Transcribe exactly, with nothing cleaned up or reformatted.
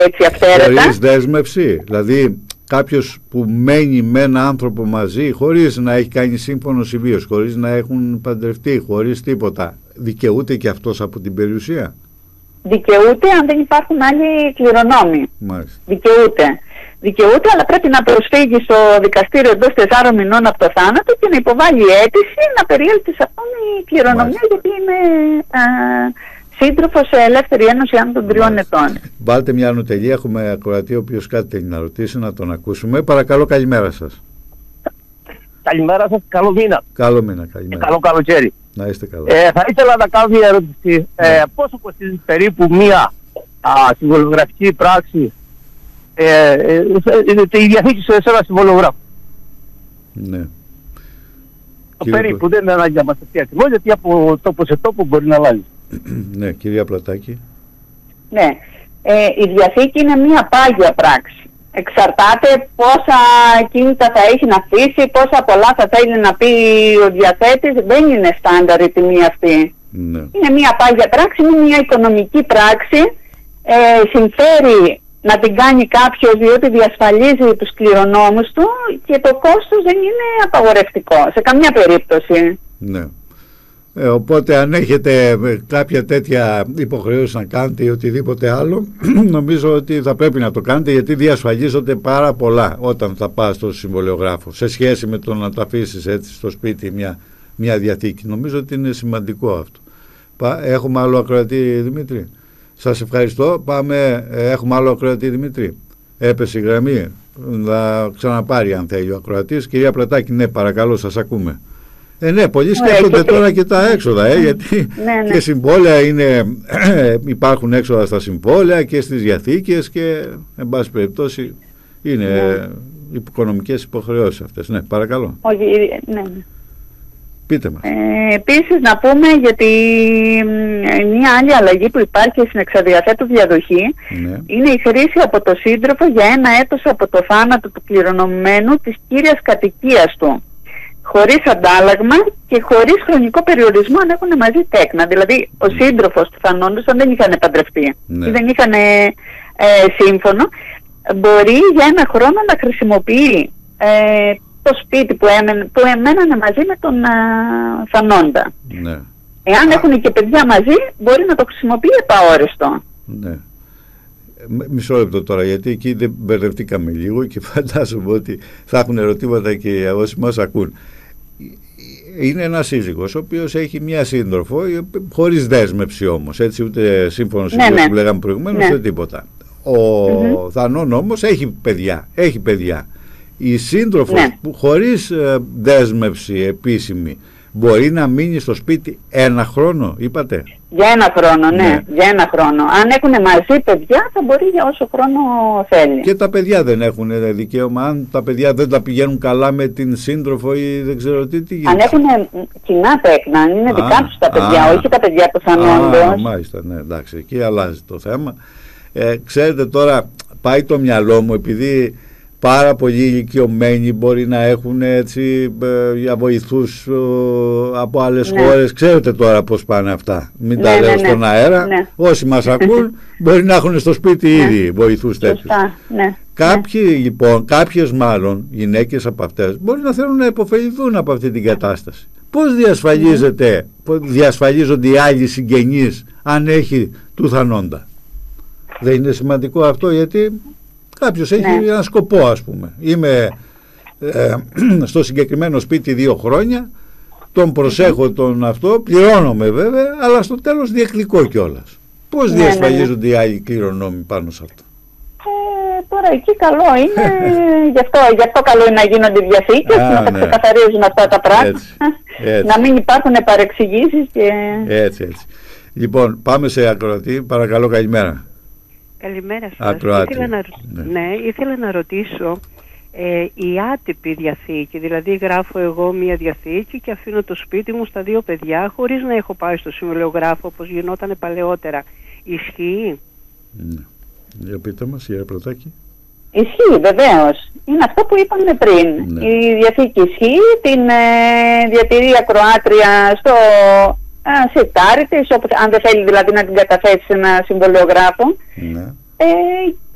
έτσι αυθαίρετα. Χωρίς δέσμευση, δηλαδή κάποιος που μένει με έναν άνθρωπο μαζί χωρίς να έχει κάνει σύμφωνο συμβίωση, χωρίς να έχουν παντρευτεί, χωρίς τίποτα, δικαιούται και αυτός από την περιουσία? Δικαιούται αν δεν υπάρχουν άλλοι κληρονόμοι. Μάλιστα. Δικαιούται. Δικαιούται, αλλά πρέπει να προσφύγει στο δικαστήριο εντός τεσσάρων μηνών από το θάνατο και να υποβάλει αίτηση να περιέλθει σε αυτόν η κληρονομία. Μάλιστα. Γιατί είναι α, σύντροφος σε ελεύθερη ένωση άνω των τριών ετών. Βάλτε μια νοτελεία, έχουμε ακροατή ο οποίος κάτι θέλει να ρωτήσει, να τον ακούσουμε. Παρακαλώ, καλημέρα σας. Καλημέρα σας, καλό μήνα. Καλό μήνα, καλημέρα. Καλό καλοκαίρι. Να είστε καλά. Ε, θα ήθελα να κάνω μια ερώτηση. Ε, πόσο κοστίζει περίπου μια συμβολογραφική πράξη, ε, ε, ε, η διαθήκη σε ένα συμβολογράφο? Ναι. Περίπου, δεν είναι ανάγκη να μας πει ακριβώς, γιατί από τόπο σε τόπο μπορεί να αλλάζει. Ναι, κυρία Πλατάκη. Ναι, ε, η διαθήκη είναι μια πάγια πράξη. Εξαρτάται πόσα κίνητα θα έχει να αφήσει, πόσα πολλά θα θέλει να πει ο διαθέτης. Δεν είναι στάνταρ η τιμή αυτή. Ναι. Είναι μια πάγια πράξη, είναι μια οικονομική πράξη. Ε, συμφέρει να την κάνει κάποιος διότι διασφαλίζει τους κληρονόμους του και το κόστος δεν είναι απαγορευτικό σε καμιά περίπτωση. Ναι. Ε, οπότε αν έχετε κάποια τέτοια υποχρέωση να κάνετε ή οτιδήποτε άλλο, νομίζω ότι θα πρέπει να το κάνετε, γιατί διασφαλίζονται πάρα πολλά όταν θα πας στο συμβολιογράφο σε σχέση με το να το αφήσεις έτσι στο σπίτι μια, μια διαθήκη. Νομίζω ότι είναι σημαντικό αυτό. Έχουμε άλλο ακροατή, Δημήτρη? Σας ευχαριστώ. Πάμε, έχουμε άλλο ακροατή, Δημήτρη? Έπεσε η γραμμή, θα ξαναπάρει αν θέλει ο ακροατής. Κυρία Πλατάκη, ναι, παρακαλώ, σας ακούμε. Ε, ναι, πολλοί σκέφτονται και... τώρα και τα έξοδα, ε, γιατί ναι, ναι. και συμβόλαια είναι, υπάρχουν έξοδα στα συμβόλαια και στις διαθήκες και, εν πάση περιπτώσει, είναι ναι. οικονομικές υποχρεώσεις αυτές. Ναι, παρακαλώ. Όχι, ναι. Πείτε μας. Ε, επίσης να πούμε γιατί μια άλλη αλλαγή που υπάρχει στην εξαδιαθέτου διαδοχή ναι. είναι η χρήση από το σύντροφο για ένα έτος από το θάνατο του κληρονομημένου της κύριας κατοικίας του, χωρίς αντάλλαγμα και χωρίς χρονικό περιορισμό αν έχουν μαζί τέκνα. Δηλαδή ο σύντροφος του θανόντος, αν δεν είχαν παντρευτεί ναι. ή δεν είχαν ε, ε, σύμφωνο, μπορεί για ένα χρόνο να χρησιμοποιεί ε, το σπίτι που, έμεν, που εμένανε μαζί με τον α, θανόντα. Ναι. Εάν Α. έχουν και παιδιά μαζί, μπορεί να το χρησιμοποιεί επαόριστο. Ναι. Μισό λεπτό τώρα, γιατί εκεί δεν μπερδευτήκαμε λίγο και φαντάζομαι ότι θα έχουν ερωτήματα και όσοι μας ακούν. Είναι ένας σύζυγος ο οποίος έχει μια σύντροφο, χωρίς δέσμευση όμως, έτσι, ούτε σύμφωνο ναι, ναι. που λέγαμε προηγουμένως, ούτε ναι. τίποτα. Ο mm-hmm. Θανών όμως έχει παιδιά, έχει παιδιά. Η σύντροφος ναι. που χωρίς ε, δέσμευση επίσημη μπορεί να μείνει στο σπίτι ένα χρόνο, είπατε? Για ένα χρόνο, ναι, ναι. για ένα χρόνο. Αν έχουν μαζί παιδιά θα μπορεί για όσο χρόνο θέλει. Και τα παιδιά δεν έχουν δικαίωμα, αν τα παιδιά δεν τα πηγαίνουν καλά με την σύντροφο ή δεν ξέρω τι, τι γίνεται? Αν έχουν κοινά τέκνα, αν είναι α, δικά τους τα παιδιά, α, όχι τα παιδιά του θανόντος. Α, μάλιστα, ναι, εντάξει, εκεί αλλάζει το θέμα. Ε, ξέρετε τώρα, πάει το μυαλό μου, επειδή πάρα πολλοί ηλικιωμένοι μπορεί να έχουν έτσι ε, για βοηθούς ε, από άλλες ναι. χώρες. Ξέρετε τώρα πώς πάνε αυτά. Μην ναι, τα λέω ναι, στον ναι. αέρα. Ναι. Όσοι μας ακούν μπορεί να έχουν στο σπίτι ναι. ήδη βοηθούς τέτοιους. Ναι. Κάποιοι ναι. λοιπόν, κάποιες μάλλον γυναίκες από αυτές μπορεί να θέλουν να υποφεληθούν από αυτή την κατάσταση. Πώς διασφαλίζεται, πώς διασφαλίζονται οι άλλοι συγγενείς αν έχει του θανόντα? Δεν είναι σημαντικό αυτό, γιατί κάποιος έχει ναι. ένα σκοπό, ας πούμε. Είμαι ε, στο συγκεκριμένο σπίτι δύο χρόνια, τον προσέχω τον αυτό, πληρώνομαι βέβαια, αλλά στο τέλος διεκδικώ κιόλας. Πώς ναι, διασφαλίζονται ναι, ναι. οι άλλοι κληρονόμοι πάνω σε αυτό? Ε, τώρα εκεί καλό είναι, γι, αυτό, γι' αυτό καλό είναι να γίνονται διαθήκες, να τα ναι. ξεκαθαρίζουν αυτά τα πράγματα, έτσι, έτσι. Να μην υπάρχουν παρεξηγήσεις και... Έτσι, έτσι. Λοιπόν, πάμε σε ακροατή, παρακαλώ, καλημέρα. Καλημέρα σας. Ήθελα να, ναι. Ναι, ήθελα να ρωτήσω ε, η άτυπη διαθήκη, δηλαδή γράφω εγώ μια διαθήκη και αφήνω το σπίτι μου στα δύο παιδιά χωρίς να έχω πάει στο συμβολιογράφο όπως γινόταν παλαιότερα. Ισχύει? Ναι. Για πείτε μας, η Πλατάκη. Ισχύει, βεβαίως. Είναι αυτό που είπαμε πριν. Ναι. Η διαθήκη ισχύει, την ε, διατηρεί ακροάτρια στο ε, σιρτάρι της, αν δεν θέλει δηλαδή να την καταθέσει σε ένα συμβολιογράφο. Ναι. Ε,